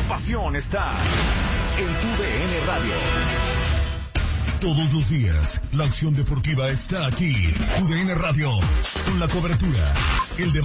pasión está en TUDN Radio. Todos los días, la acción deportiva está aquí. TUDN Radio, con la cobertura, el debate